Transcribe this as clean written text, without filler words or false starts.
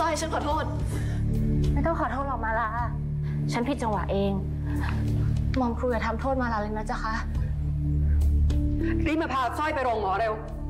สร้อยฉันขอโทษไม่ต้องขอโทษหรอกมาลาฉันผิดจังหวะเองหม่อมครูอย่าทำโทษมาลาเลยนะจ๊ะคะรีบมาพาสร้อยไปโรงหมอเร็ว